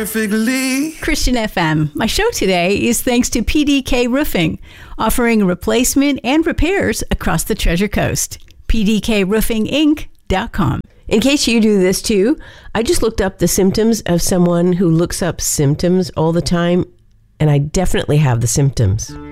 perfectly. Christian FM. My show today is thanks to PDK Roofing, offering replacement and repairs across the Treasure Coast. PDKRoofingInc.com. In case you do this too, I just looked up the symptoms of someone who looks up symptoms all the time, and I definitely have the symptoms.